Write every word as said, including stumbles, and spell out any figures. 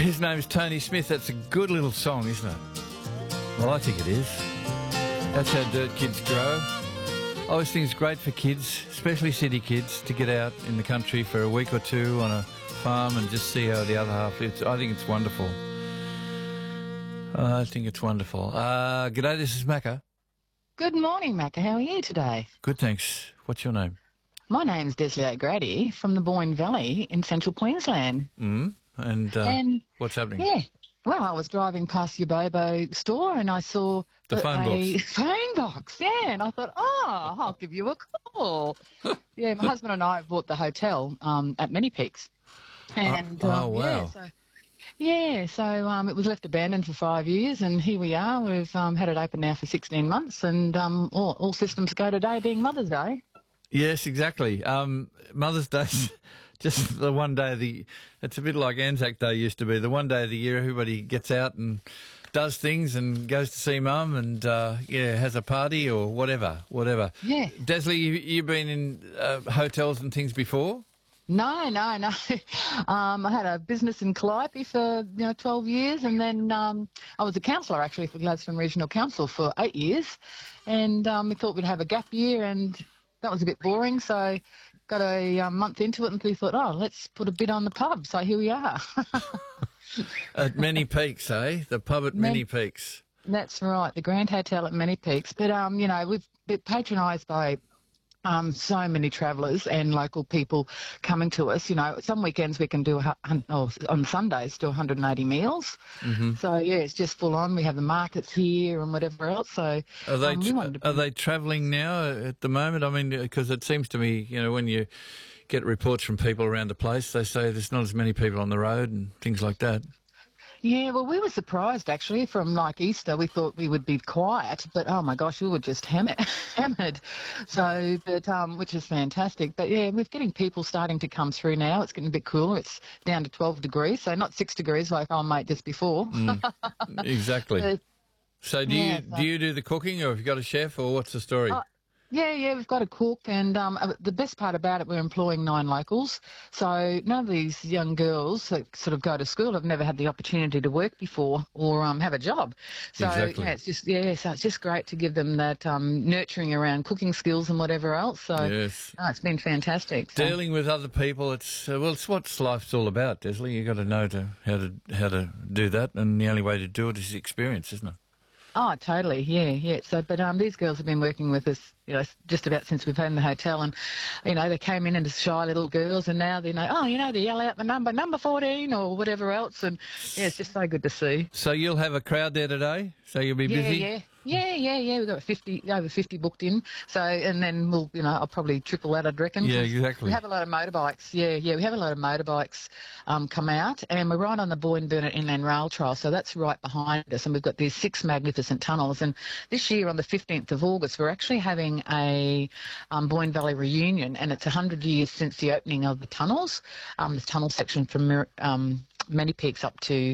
His name's Tony Smith. That's a good little song, isn't it? Well, I think it is. That's how dirt kids grow. I always think it's great for kids, especially city kids, to get out in the country for a week or two on a farm and just see how the other half lives. I think it's wonderful. I think it's wonderful. Uh, g'day, this is Macca. Good morning, Macca. How are you today? Good, thanks. What's your name? My name's Desley O'Grady from the Boyne Valley in central Queensland. Mm, and, uh, and what's happening? Yeah. Well, I was driving past your Bobo store and I saw the phone a box. phone box, yeah, and I thought, oh, I'll give you a call. Yeah, my husband and I bought the hotel um, at Many Peaks. And, oh, um, oh, wow. Yeah, so, yeah, so um, it was left abandoned for five years and here we are. We've um, had it open now for sixteen months and um, all, all systems go today being Mother's Day. Yes, exactly. Um, Mother's Day's just the one day of the... It's a bit like Anzac Day used to be. The one day of the year everybody gets out and does things and goes to see Mum and, uh, yeah, has a party or whatever, whatever. Yeah. Desley, you, you've been in uh, hotels and things before? No, no, no. Um, I had a business in Calliope for you know twelve years, and then um, I was a councillor actually for Gladstone Regional Council for eight years, and um, we thought we'd have a gap year, and that was a bit boring, so got a um, month into it, and we thought, oh, let's put a bit on the pub. So here we are. At Many Peaks, eh? The pub at Man- Many Peaks. That's right, the Grand Hotel at Many Peaks. But um, you know, we've been patronised by Um, so many travellers and local people coming to us. You know, some weekends we can do, a, oh, on Sundays, do one hundred eighty meals. Mm-hmm. So, yeah, it's just full on. We have the markets here and whatever else. So, Are they, um, we wanted to are they travelling now at the moment? I mean, because it seems to me, you know, when you get reports from people around the place, they say there's not as many people on the road and things like that. Yeah, well, we were surprised, actually, from, like, Easter. We thought we would be quiet, but, oh, my gosh, we were just hammered. hammered. So, but, um, which is fantastic. But, yeah, we're getting people starting to come through now. It's getting a bit cooler. It's down to twelve degrees, so not six degrees like our mate just before. Mm, exactly. But, so do yeah, you so- do you do the cooking, or have you got a chef, or what's the story? Uh, Yeah, yeah, we've got a cook, and um, uh, the best part about it, we're employing nine locals. So none of these young girls that sort of go to school have never had the opportunity to work before or um, have a job. So Exactly. yeah, it's just yeah, so it's just great to give them that um, nurturing around cooking skills and whatever else. So Yes. oh, it's been fantastic. So. Dealing with other people, it's uh, well, it's what life's all about, Desley. You got to know to how to how to do that, and the only way to do it is experience, isn't it? Oh, totally. Yeah, yeah. So, but um, these girls have been working with us, you know, just about since we've had in the hotel, and you know, they came in as shy little girls, and now they know, oh, you know, they yell out the number, number fourteen, or whatever else, and yeah, it's just so good to see. So you'll have a crowd there today. So you'll be Yeah, busy. yeah. Yeah, yeah, yeah. We've got fifty, over fifty booked in. So, and then we'll, you know, I'll probably triple that, I'd reckon. Yeah, 'cause exactly. We have a lot of motorbikes. Yeah, yeah. We have a lot of motorbikes um, come out, and we're right on the Boyne Burnett Inland Rail Trail. So that's right behind us, and we've got these six magnificent tunnels. And this year, on the fifteenth of August, we're actually having a um, Boyne Valley reunion, and it's one hundred years since the opening of the tunnels, um, the tunnel section from um, Many Peaks up to